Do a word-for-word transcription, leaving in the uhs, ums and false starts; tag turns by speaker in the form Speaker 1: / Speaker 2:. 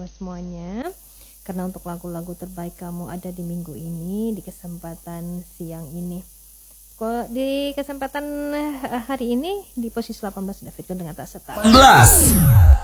Speaker 1: buat semuanya. Karena untuk lagu-lagu terbaik kamu ada di minggu ini, di kesempatan siang ini. Kok di kesempatan hari ini di posisi delapan belas David dengan tak setara.
Speaker 2: delapan belas